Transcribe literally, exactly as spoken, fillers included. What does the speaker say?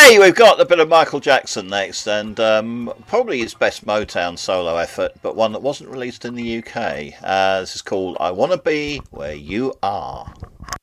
Okay, we've got a bit of Michael Jackson next, and um, probably his best Motown solo effort, but one that wasn't released in the U K. Uh, this is called I Wanna Be Where You Are.